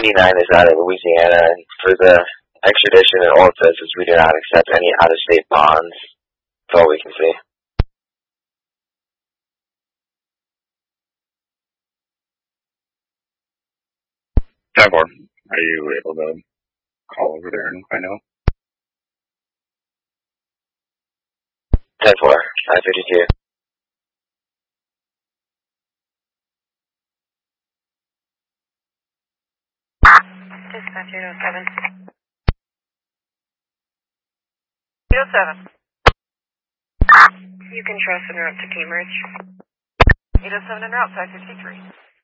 289 is out of Louisiana, and for the extradition, and all it says is we do not accept any out-of-state bonds. That's all we can see. 10-4. Are you able to call over there and find out? 10-4, 952. Dispatch 807. 807. You can trust en route to Cambridge. 807 en route, 553.